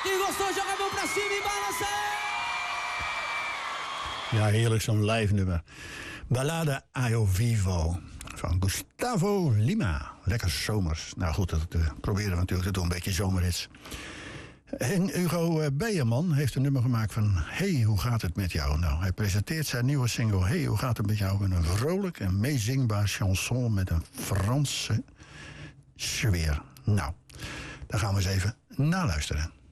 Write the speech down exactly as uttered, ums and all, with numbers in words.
Quem gostou, joga a mão pra cima e balança! Ja, heerlijk zo'n live nummer. Ballade Ao Vivo van Gustavo Lima. Lekker zomers. Nou goed, dat uh, proberen we natuurlijk te doen. Een beetje zomerhits. En Hugo uh, Beierman heeft een nummer gemaakt van Hey, hoe gaat het met jou? Nou, hij presenteert zijn nieuwe single Hey, hoe gaat het met jou? In een vrolijk en meezingbaar chanson met een Franse sfeer. Nou, daar gaan we eens even naluisteren.